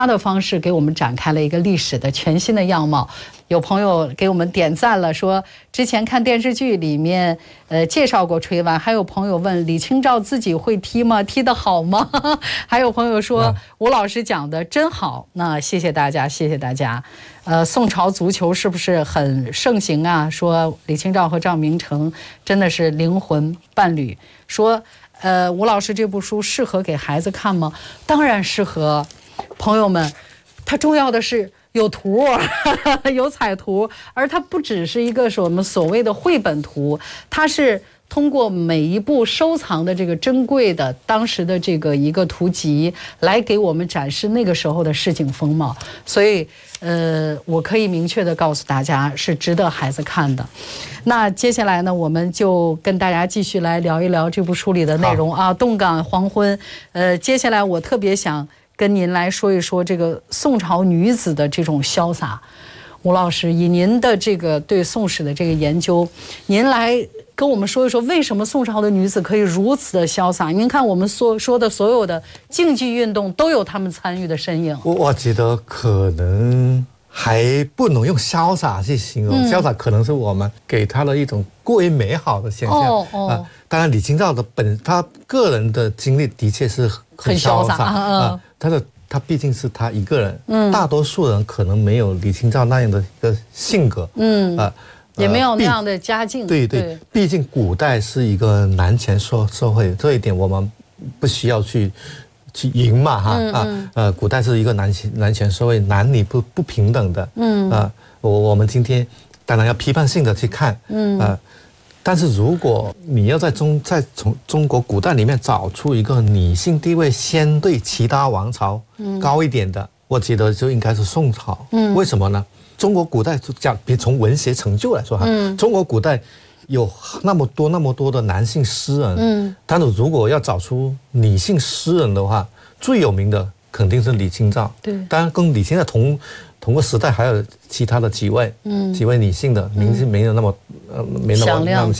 他的方式给我们展开了一个历史的全新的样貌。有朋友给我们点赞了，说之前看电视剧里面介绍过吹碗，还有朋友问李清照自己会踢吗？踢得好吗？还有朋友说吴老师讲的真好，那谢谢大家，谢谢大家。宋朝足球是不是很盛行啊？说李清照和赵明诚真的是灵魂伴侣。说吴老师这部书适合给孩子看吗？当然适合。朋友们，它重要的是有图有彩图，而它不只是一个我们所谓的绘本图，它是通过每一部收藏的这个珍贵的当时的这个一个图集来给我们展示那个时候的市井风貌。所以我可以明确的告诉大家，是值得孩子看的。那接下来呢，我们就跟大家继续来聊一聊这部书里的内容啊。动感黄昏，接下来我特别想跟您来说一说这个宋朝女子的这种潇洒。吴老师，以您的这个对宋史的这个研究，您来跟我们说一说，为什么宋朝的女子可以如此的潇洒？您看我们说的所有的竞技运动都有她们参与的身影。 我觉得可能还不能用潇洒去形容，潇洒可能是我们给她的一种过于美好的现象。当然李清照的她个人的经历的确是很潇洒他毕竟是他一个人，大多数人可能没有李清照那样的一个性格， 也没有那样的家境。 对，毕竟古代是一个男权社会，这一点我们不需要去赢嘛古代是一个男权社会，男女不平等的，我们今天当然要批判性的去看，但是如果你要从中国古代里面找出一个女性地位相对其他王朝高一点的，我觉得就应该是宋朝。为什么呢？中国古代比如从文学成就来说中国古代有那么多的男性诗人，但是如果要找出女性诗人的话，最有名的肯定是李清照。对，当然跟李清照同个时代还有其他的几位女性的名字没有那么响亮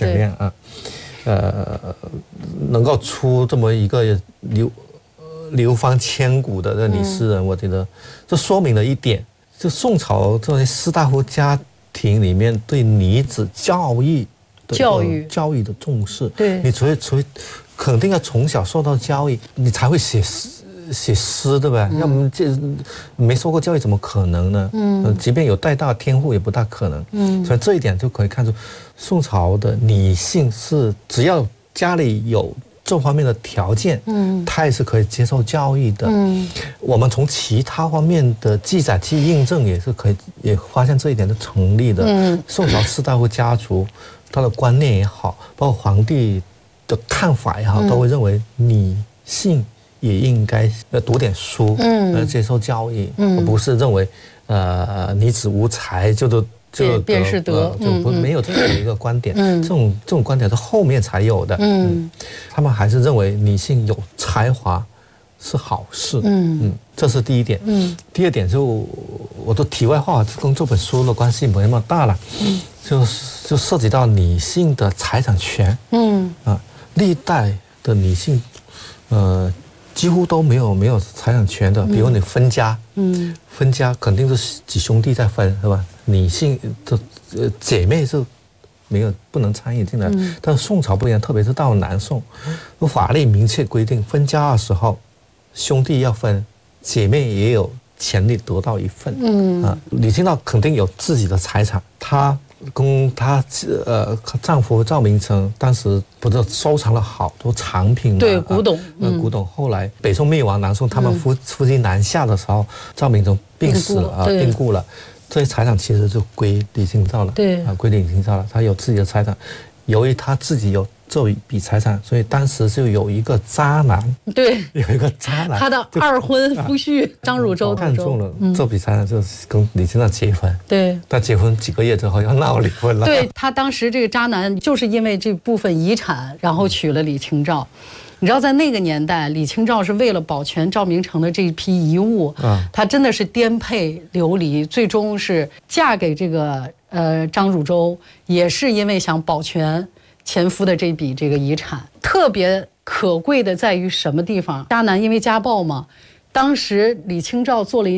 能够出这么一个流芳千古的女诗人，我觉得这说明了一点，就宋朝这些士大夫家庭里面对女子教育的重视。对，你除非肯定要从小受到教育，你才会写诗，对吧？要么这没受过教育怎么可能呢？即便有带大天赋也不大可能。所以这一点就可以看出，宋朝的女性是只要家里有这方面的条件，她也是可以接受教育的。我们从其他方面的记载去印证，也发现这一点是成立的。宋朝士大夫家族，他的观念也好，包括皇帝的看法也好，都会认为女性也应该读点书，接受教育，而不是认为女子无才就便是德， 没有这样的一个观点。这种观点是后面才有的。他们还是认为女性有才华是好事。这是第一点。第二点就我的题外话，跟这本书的关系没那么大了。就涉及到女性的财产权。历代的女性，几乎都没有财产权的。比如你分家，分家肯定是几兄弟在分，是吧？女性的姐妹是不能参与进来。但是宋朝不一样，特别是到了南宋，法律明确规定，分家的时候兄弟要分，姐妹也有权利得到一份。李清照肯定有自己的财产，她跟她丈夫赵明诚当时不是收藏了好多藏品吗？ 对，古董。 古董后来北宋灭亡，南宋他们夫妻南下的时候，赵明诚病死了病故了，这些财产其实就归李清照了。对，归李清照了，他有自己的财产。由于他自己有这一笔财产，所以当时就有一个渣男。对，有一个渣男， 他的二婚夫婿张汝舟看中了这笔财产，就是跟李清照结婚。 对， 但结婚几个月之后要闹离婚了。 对，他当时这个渣男就是因为这部分遗产，然后娶了李清照。你知道，在那个年代，李清照是为了保全赵明诚的这一批遗物，她真的是颠沛流离，最终是嫁给这个张汝舟，也是因为想保全前夫的这笔这个遗产。特别可贵的在于什么地方？渣男因为家暴嘛，当时李清照做了一